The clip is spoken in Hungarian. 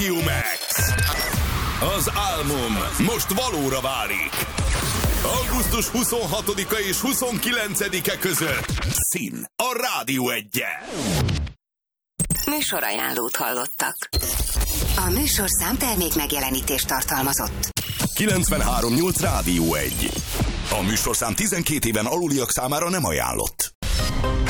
Max. Az álmom most valóra válik. Augusztus 26-a és 29-e között Szín a Rádió 1-en. Műsorajánlót hallottak. A műsorszám termék megjelenítést tartalmazott. 93.8 Rádió 1. A műsorszám 12 éven aluliak számára nem ajánlott.